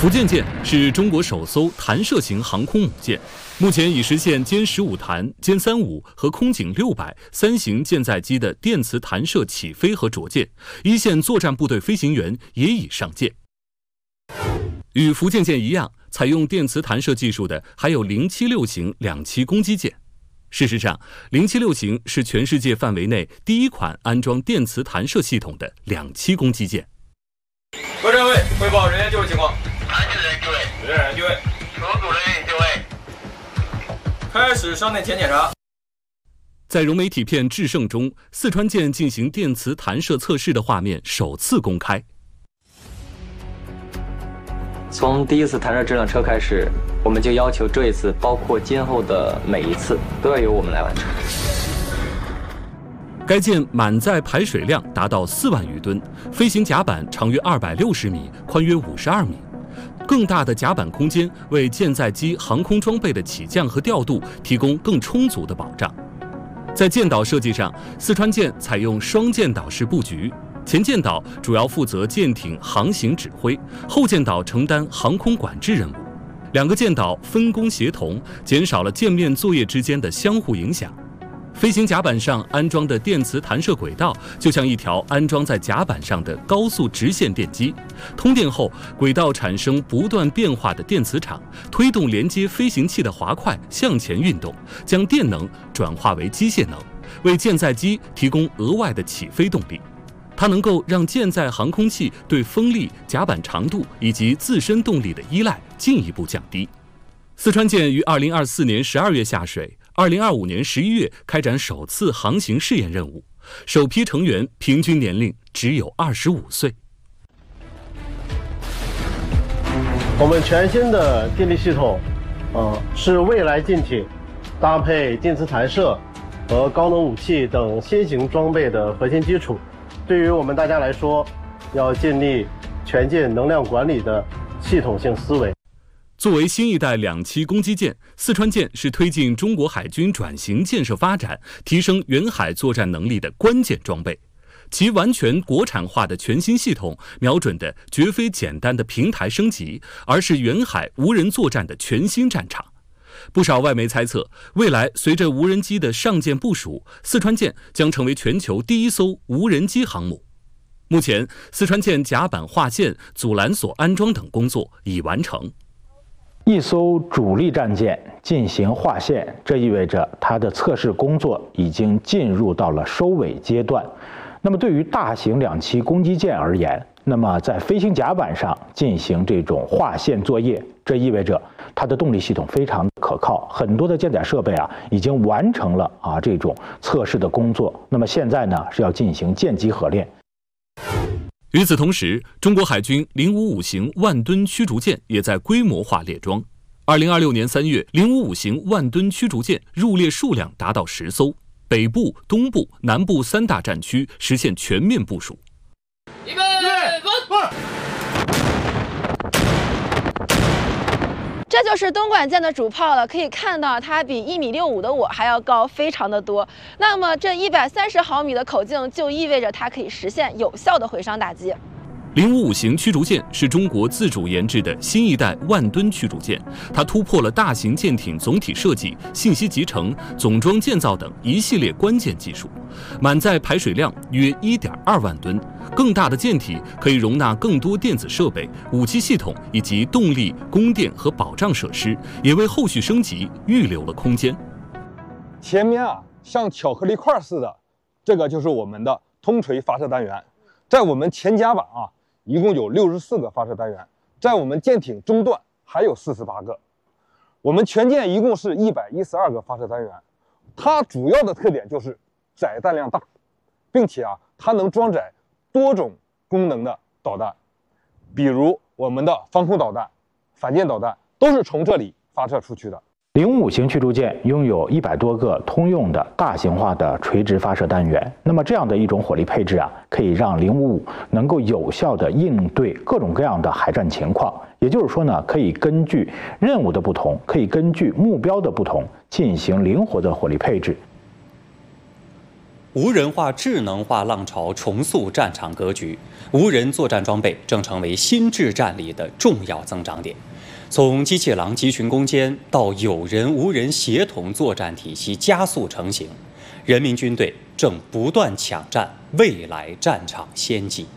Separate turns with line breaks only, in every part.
福建舰是中国首艘弹射型航空母舰，目前已实现歼15弹、歼35和空警600三型舰载机的电磁弹射起飞和着舰，一线作战部队飞行员也已上舰。与福建舰一样，采用电磁弹射技术的还有076型两栖攻击舰。事实上，076型是全世界范围内第一款安装电磁弹射系统的两栖攻击舰。
各站位汇报人员就位情况。
残疾人就位，
人员就位，
所属人员就位。
开始商内前检查。
在融媒体片《制胜》中，四川舰进行电磁弹射测试的画面首次公开。
从第一次弹射质量车开始，我们就要求这一次，包括今后的每一次，都要由我们来完成。
该舰满载排水量达到4万余吨，飞行甲板长约260米，宽约52米。更大的甲板空间为舰载机航空装备的起降和调度提供更充足的保障。在舰岛设计上，四川舰采用双舰岛式布局，前舰岛主要负责舰艇航行指挥，后舰岛承担航空管制任务。两个舰岛分工协同，减少了舰面作业之间的相互影响。飞行甲板上安装的电磁弹射轨道就像一条安装在甲板上的高速直线电机，通电后，轨道产生不断变化的电磁场，推动连接飞行器的滑块向前运动，将电能转化为机械能，为舰载机提供额外的起飞动力。它能够让舰载航空器对风力、甲板长度以及自身动力的依赖进一步降低。四川舰于2024年12月下水，2025年11月开展首次航行试验任务，首批成员平均年龄只有25岁。
我们全新的电力系统，是未来舰艇搭配电磁弹射和高能武器等先行装备的核心基础。对于我们大家来说，要建立全舰能量管理的系统性思维。
作为新一代两栖攻击舰，四川舰是推进中国海军转型建设发展、提升远海作战能力的关键装备。其完全国产化的全新系统，瞄准的绝非简单的平台升级，而是远海无人作战的全新战场。不少外媒猜测，未来随着无人机的上舰部署，四川舰将成为全球第一艘无人机航母。目前，四川舰甲板划线、阻拦索安装等工作已完成。
一艘主力战舰进行划线，这意味着它的测试工作已经进入到了收尾阶段。那么对于大型两栖攻击舰而言，那么在飞行甲板上进行这种划线作业，这意味着它的动力系统非常可靠，很多的舰载设备已经完成了这种测试的工作。那么现在呢是要进行舰机合练。
与此同时，中国海军055型万吨驱逐舰也在规模化列装。2026年3月，055型万吨驱逐舰入列数量达到10艘，北部、东部、南部3大战区实现全面部署。
预备，奔！
这就是东莞舰的主炮了，可以看到它比1.65米的我还要高非常的多。那么这130毫米的口径就意味着它可以实现有效的回伤打击。
055型驱逐舰是中国自主研制的新一代万吨驱逐舰，它突破了大型舰艇总体设计、信息集成、总装建造等一系列关键技术，满载排水量约1.2万吨。更大的舰体可以容纳更多电子设备、武器系统以及动力、供电和保障设施，也为后续升级预留了空间。
前面像巧克力块似的，这个就是我们的通锤发射单元。在我们前甲板一共有64个发射单元，在我们舰艇中段还有48个。我们全舰一共是112个发射单元，它主要的特点就是载弹量大，并且它能装载多种功能的导弹，比如我们的防空导弹、反舰导弹都是从这里发射出去的。
055型驱逐舰拥有100多个通用的大型化的垂直发射单元，那么这样的一种火力配置可以让055能够有效地应对各种各样的海战情况。也就是说呢，可以根据任务的不同，可以根据目标的不同，进行灵活的火力配置。
无人化、智能化浪潮重塑战场格局，无人作战装备正成为新制战力的重要增长点。从机器狼集群攻坚到有人无人协同作战体系加速成型，人民军队正不断抢占未来战场先机。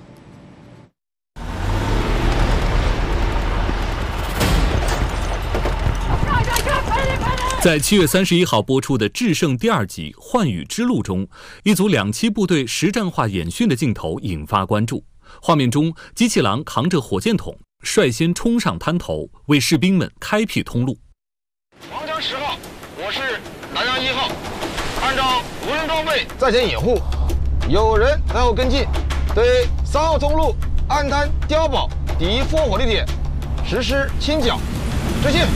在7月31号播出的《智胜》第2集《幻羽之路》中，一组2栖部队实战化演训的镜头引发关注。画面中，机器狼扛着火箭筒，率先冲上滩头，为士兵们开辟通路。
黄江10号，我是南阳1号，按照无人装备在前掩护，有人在后跟进，对3号通路暗滩碉堡敌烽火地点实施清剿，执行。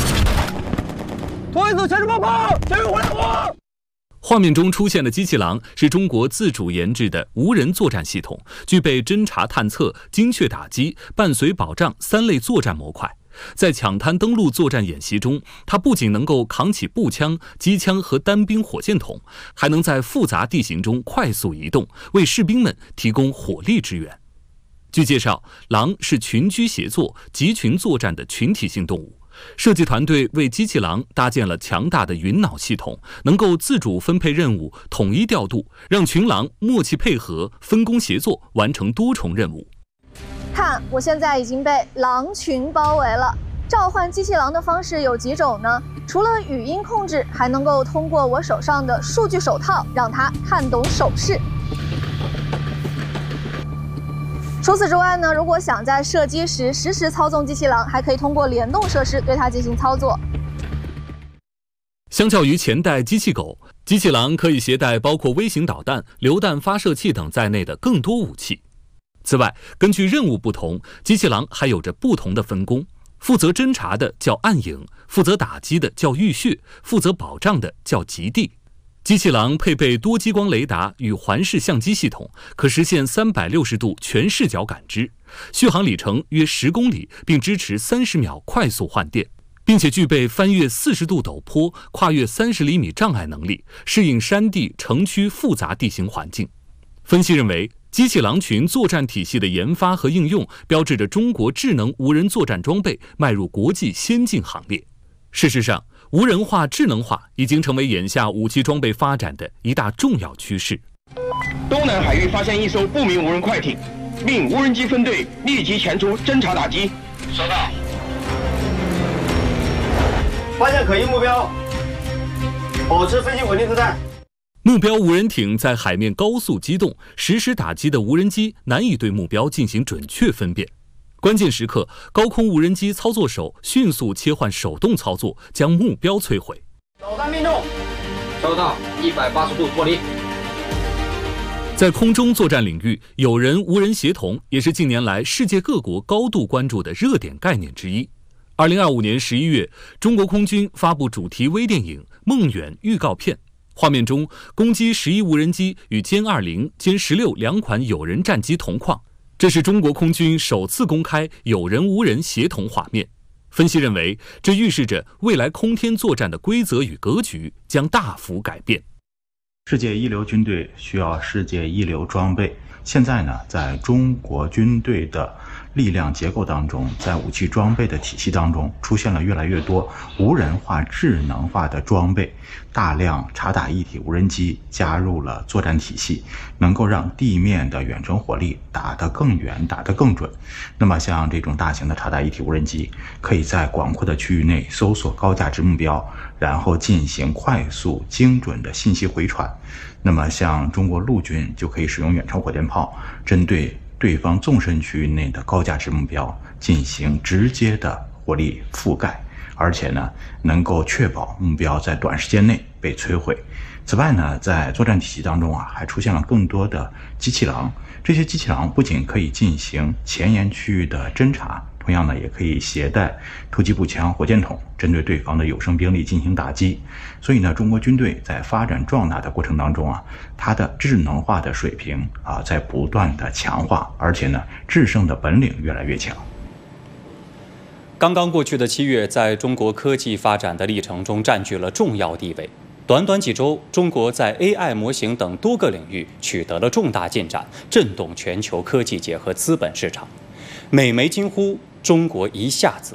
拖一组前置爆炮，前面火焰火。
画面中出现的机器狼是中国自主研制的无人作战系统，具备侦察探测、精确打击、伴随保障3类作战模块。在抢滩登陆作战演习中，它不仅能够扛起步枪、机枪和单兵火箭筒，还能在复杂地形中快速移动，为士兵们提供火力支援。据介绍，狼是群居协作、集群作战的群体性动物。设计团队为机器狼搭建了强大的云脑系统，能够自主分配任务、统一调度，让群狼默契配合、分工协作，完成多重任务。
看，我现在已经被狼群包围了。召唤机器狼的方式有几种呢？除了语音控制，还能够通过我手上的数据手套让它看懂手势。除此之外呢，如果想在射击时实时操纵机器狼，还可以通过联动设施对它进行操作。
相较于前代机器狗，机器狼可以携带包括微型导弹、榴弹发射器等在内的更多武器。此外，根据任务不同，机器狼还有着不同的分工。负责侦察的叫暗影，负责打击的叫浴血，负责保障的叫极地。机器狼配备多激光雷达与环视相机系统，可实现360度全视角感知，续航里程约10公里，并支持30秒快速换电，并且具备翻越40度陡坡、跨越30厘米障碍能力，适应山地、城区复杂地形环境。分析认为，机器狼群作战体系的研发和应用，标志着中国智能无人作战装备迈入国际先进行列。事实上，无人化、智能化已经成为眼下武器装备发展的一大重要趋势。
东南海域发现一艘不明无人快艇，命无人机分队立即前出侦察打击。收到。
发现可疑目标，保持飞行稳定姿态。
目标无人艇在海面高速机动，实时打击的无人机难以对目标进行准确分辨。关键时刻，高空无人机操作手迅速切换手动操作，将目标摧毁。
导弹命中，收到，180度脱离。
在空中作战领域，有人无人协同也是近年来世界各国高度关注的热点概念之一。2025年11月，中国空军发布主题微电影《梦远》预告片，画面中攻击11无人机与歼20、歼16两款有人战机同框。这是中国空军首次公开有人无人协同画面。分析认为，这预示着未来空天作战的规则与格局将大幅改变。
世界一流军队需要世界一流装备。现在呢，在中国军队的力量结构当中，在武器装备的体系当中，出现了越来越多无人化、智能化的装备，大量察打一体无人机加入了作战体系，能够让地面的远程火力打得更远、打得更准。那么像这种大型的察打一体无人机，可以在广阔的区域内搜索高价值目标，然后进行快速、精准的信息回传。那么像中国陆军就可以使用远程火箭炮，针对对方纵深区域内的高价值目标进行直接的火力覆盖，而且呢，能够确保目标在短时间内被摧毁。此外呢，在作战体系当中还出现了更多的机器狼。这些机器狼不仅可以进行前沿区域的侦察，同样呢，也可以携带突击步枪、火箭筒，针对对方的有生兵力进行打击。所以呢，中国军队在发展壮大的过程当中它的智能化的水平在不断的强化，而且呢，制胜的本领越来越强。
刚刚过去的7月，在中国科技发展的历程中占据了重要地位。 短短几周，中国在 AI 模型等多个领域取得了重大进展，震动全球科技界和资本市场。美媒惊呼：中国一下子